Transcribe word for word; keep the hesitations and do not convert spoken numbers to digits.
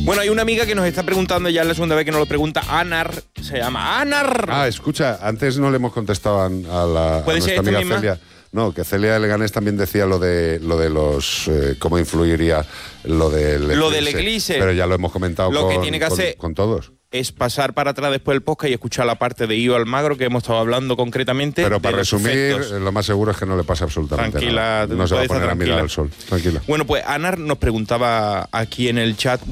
Bueno, hay una amiga que nos está preguntando, ya es la segunda vez que nos lo pregunta, Anar, se llama Anar. Ah, escucha, antes no le hemos contestado a, a la, a ¿Puede ser nuestra esta amiga misma? Celia. No, que Celia de Leganés también decía lo de lo de los eh, cómo influiría lo del Lo del eclipse. Pero ya lo hemos comentado Lo con, que tiene que con- hacer- con todos. Es pasar para atrás después del podcast y escuchar la parte de Ivo Almagro que hemos estado hablando concretamente. Pero de para los resumir, efectos. eh, lo más seguro es que no le pasa absolutamente Tranquila, nada. tú No se va a puedes estar poner a mirar tranquila. al sol. Tranquila. Bueno, pues Anar nos preguntaba aquí en el chat